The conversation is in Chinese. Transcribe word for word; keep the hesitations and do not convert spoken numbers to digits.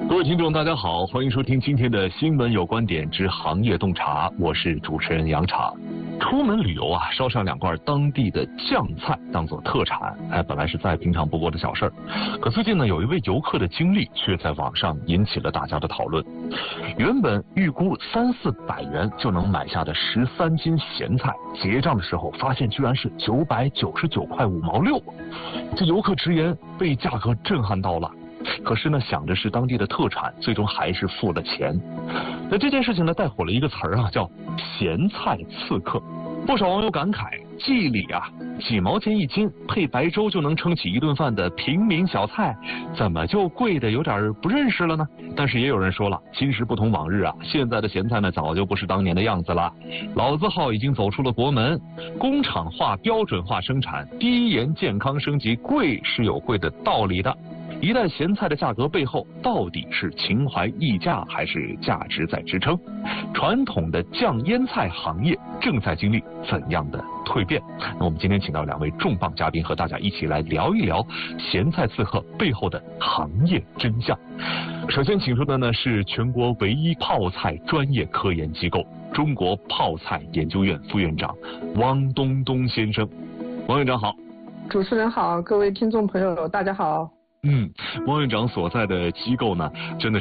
各位听众，大家好，欢迎收听今天的新闻有观点之行业洞察，我是主持人杨茶。出门旅游啊，烧上两罐当地的酱菜当做特产，哎，本来是再平常不过的小事儿。可最近呢，有一位游客的经历却在网上引起了大家的讨论。原本预估三四百元就能买下的十三斤咸菜，结账的时候发现居然是九百九十九块五毛六。这游客直言被价格震撼到了。可是呢，想着是当地的特产，最终还是付了钱。那这件事情呢，带火了一个词儿啊，叫咸菜刺客。不少网友感慨，记忆里啊，几毛钱一斤配白粥就能撑起一顿饭的平民小菜，怎么就贵的有点不认识了呢？但是也有人说了，今时不同往日啊，现在的咸菜呢早就不是当年的样子了。老字号已经走出了国门，工厂化、标准化生产，低盐、健康、升级，贵是有贵的道理的。一袋咸菜的价格背后，到底是情怀溢价，还是价值在支撑？传统的酱腌菜行业正在经历怎样的蜕变？那我们今天请到两位重磅嘉宾，和大家一起来聊一聊咸菜刺客背后的行业真相。首先请出的呢是全国唯一泡菜专业科研机构中国泡菜研究院副院长汪东东先生。汪院长好。 主持人好，各位听众朋友大家好。 嗯，汪院长所在的机构呢，真的